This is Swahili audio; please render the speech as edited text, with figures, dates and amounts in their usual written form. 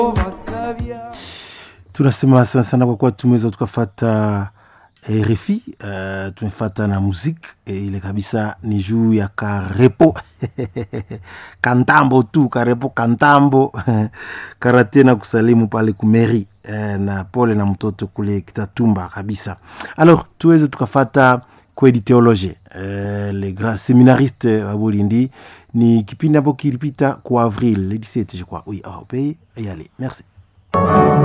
Tunasema sana kwa kuwa tumeweza tukafata RFI, tumefata na muziki ile kabisa ni juu ya Karepo Kantambo tu, Karepo Kantambo karate na kusalimu pale kumeri na pole na mtoto kule Kitatumba kabisa. Alors tuweze tukafata kweli théologie les grands séminaristes à Bolindi ni kipindi hapo kilipita kwa avril le 17 je crois. Oui, au pays y aller. Merci.